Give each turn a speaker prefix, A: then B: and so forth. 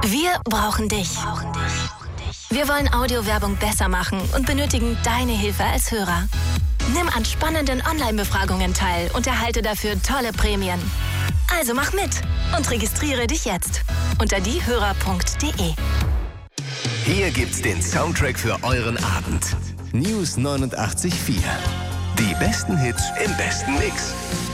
A: Wir brauchen dich. Wir wollen Audiowerbung besser machen und benötigen deine Hilfe als Hörer. Nimm an spannenden Online-Befragungen teil und erhalte dafür tolle Prämien. Also mach mit und registriere dich jetzt unter diehörer.de.
B: Hier gibt's den Soundtrack für euren Abend. News 89.4. Die besten Hits im besten Mix.